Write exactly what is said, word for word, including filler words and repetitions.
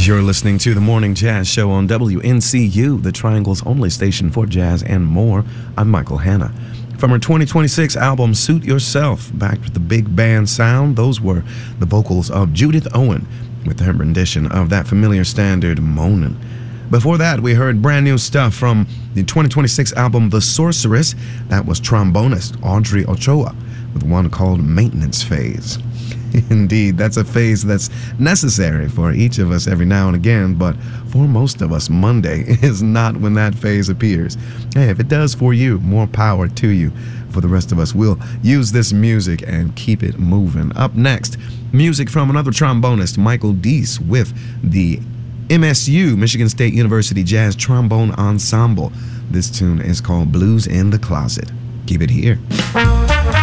You're listening to the Morning Jazz Show on W N C U, the Triangle's only station for jazz and more. I'm Michael Hanna. From her twenty twenty-six album, Suit Yourself, back with the big band sound, those were the vocals of Judith Owen with her rendition of that familiar standard, Moanin'. Before that, we heard brand new stuff from the twenty twenty-six album, The Sorceress. That was trombonist Audrey Ochoa with one called Maintenance Phase. Indeed, that's a phase that's necessary for each of us every now and again, but for most of us, Monday is not when that phase appears. Hey, if it does for you, more power to you. For the rest of us, we'll use this music and keep it moving. Up next, music from another trombonist, Michael Deese, with the M S U, Michigan State University Jazz Trombone Ensemble. This tune is called Blues in the Closet. Keep it here.